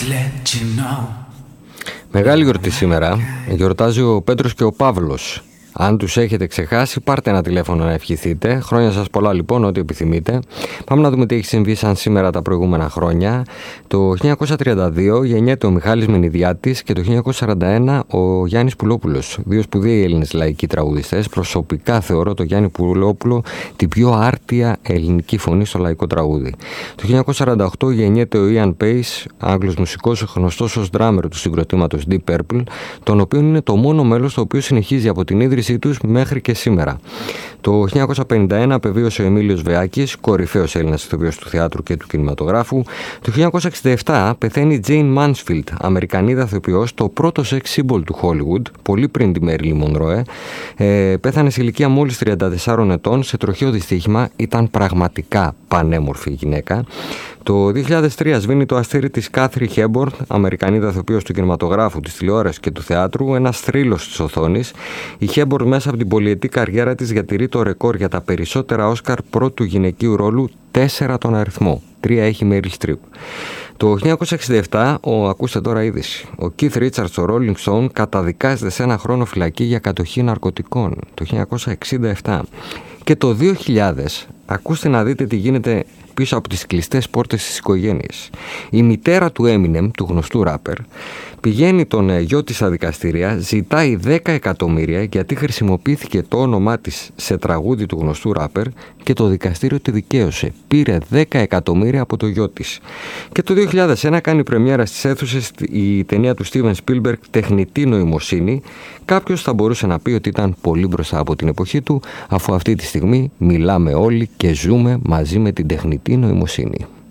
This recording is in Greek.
Μεγάλη γιορτή σήμερα. Γιορτάζει ο Πέτρος και ο Παύλος. Αν τους έχετε ξεχάσει, πάρτε ένα τηλέφωνο να ευχηθείτε. Χρόνια σας πολλά λοιπόν, ό,τι επιθυμείτε. Πάμε να δούμε τι έχει συμβεί σαν σήμερα τα προηγούμενα χρόνια. Το 1932 γεννιέται ο Μιχάλης Μενιδιάτης και το 1941 ο Γιάννης Πουλόπουλος. Δύο σπουδαίοι Έλληνες λαϊκοί τραγουδιστές. Προσωπικά θεωρώ το Γιάννη Πουλόπουλο την πιο άρτια ελληνική φωνή στο λαϊκό τραγούδι. Το 1948 γεννιέται ο Ιαν Pace, Άγγλος μουσικός, γνωστός ως ντράμερ του συγκροτήματος Deep Purple, τον οποίο είναι το μόνο μέλος το οποίο συνεχίζει από την ίδρυση τους μέχρι και σήμερα. Το 1951 απεβίωσε ο Εμίλιος Βεάκης, κορυφαίος Έλληνας ηθοποιός του θεάτρου και του κινηματογράφου. Το 1967 πεθαίνει η Jane Mansfield, Αμερικανίδα ηθοποιός, το πρώτο sex symbol του Hollywood, πολύ πριν τη Μέριλιν Μονρόε. Πέθανε σε ηλικία μόλις 34 ετών σε τροχαίο δυστύχημα. Ήταν πραγματικά πανέμορφη η γυναίκα. Το 2003 σβήνει το αστέρι της Κάθρι Χέμπορν, Αμερικανίδα ηθοποιός του κινηματογράφου, της τηλεόρασης και του θεάτρου, ένας θρύλος της οθόνης. Η Χέμπορν μέσα από την πολυετή καριέρα της διατηρεί το ρεκόρ για τα περισσότερα Όσκαρ πρώτου γυναικείου ρόλου, 4 τον αριθμό. 3 έχει η Μέριλ Στριπ. Το 1967, ακούστε τώρα είδηση, ο Keith Richards στο Rolling Stone καταδικάζεται σε 1 χρόνο φυλακή για κατοχή ναρκωτικών. Το 1967. Και το 2000, ακούστε να δείτε τι γίνεται πίσω από τις κλειστές πόρτες της οικογένειας. Η μητέρα του Eminem, του γνωστού ράπερ, πηγαίνει τον γιο της στα δικαστήρια, ζητάει 10 εκατομμύρια γιατί χρησιμοποιήθηκε το όνομά της σε τραγούδι του γνωστού ράπερ και το δικαστήριο τη δικαίωσε. Πήρε 10 εκατομμύρια από το γιο της. Και το 2001 κάνει πρεμιέρα στις αίθουσες η ταινία του Steven Spielberg «Τεχνητή νοημοσύνη». Κάποιος θα μπορούσε να πει ότι ήταν πολύ μπροστά από την εποχή του, αφού αυτή τη στιγμή μιλάμε όλοι και ζούμε μαζί με την τεχνητή νοημοσύνη.